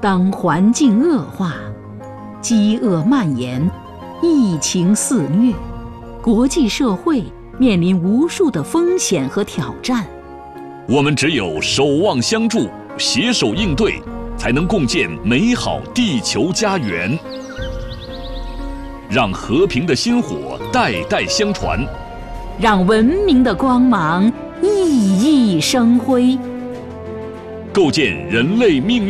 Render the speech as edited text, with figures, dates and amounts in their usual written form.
当环境恶化，饥饿蔓延，疫情肆虐，国际社会面临无数的风险和挑战。 我们只有守望相助，携手应对，才能共建美好地球家园。让和平的薪火代代相传， 让文明的光芒熠熠生辉， 构建人类命运